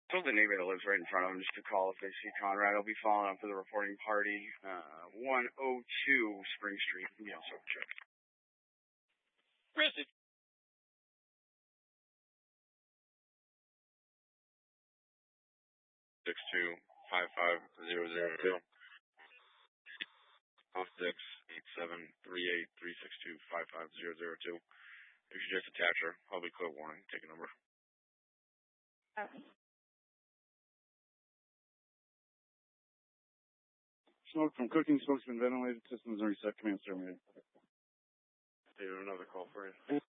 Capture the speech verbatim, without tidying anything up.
told the neighbor that lives right in front of him just to call if they see Conrad. I'll be following up for the reporting party, uh, one oh two Spring Street. We also check. Granted. Six two five five zero zero two. Oh six eight seven three eight three six two five five zero zero two. If you just attach her, I'll be clear warning. Take a number. Okay. Smoke from cooking smoke's been ventilated. Systems are reset. Command terminated. Another call for you.